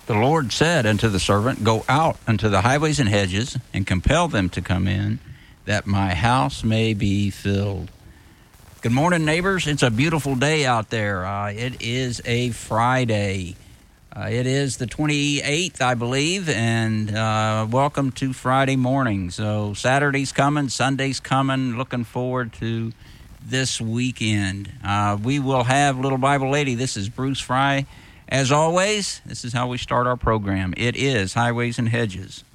The Lord said unto the servant, Go out unto the highways and hedges, and compel them to come in, that my house may be filled. Good morning, neighbors. It's a beautiful day out there. It is a Friday. It is the 28th, I believe, and welcome to Friday morning. So Saturday's coming, Sunday's coming. Looking forward to this weekend. We will have Little Bible Lady. This is Bruce Fry. As always, this is how we start our program. It is Highways and Hedges.